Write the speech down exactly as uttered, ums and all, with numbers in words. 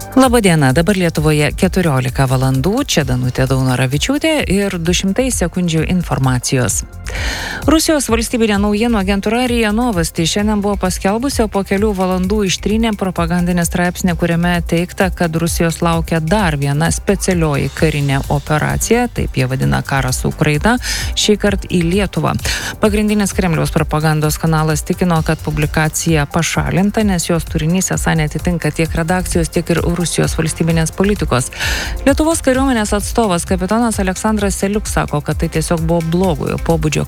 Labadiena, dabar Lietuvoje keturiolika valandų, čia Danutė Daunoravičiūtė ir du šimtai sekundžių informacijos. Rusijos valstybinė naujienų agentūra R I A Novosti šiandien buvo paskelbusi, o po kelių valandų ištrynė propagandinį straipsnį, kuriame teigta, kad Rusijos laukia dar viena specialioji karinė operacija, taip jie vadina karą su Ukraina, šį kartą į Lietuvą. Pagrindinis Kremliaus propagandos kanalas tikino, kad publikacija pašalinta, nes jos turinys esą netitinka tiek redakcijos, tiek ir Rusijos valstybinės politikos. Lietuvos kariuomenės atstovas kapitonas Aleksandras Seliuk sako, kad tai tiesiog buvo blogojo pobūdžio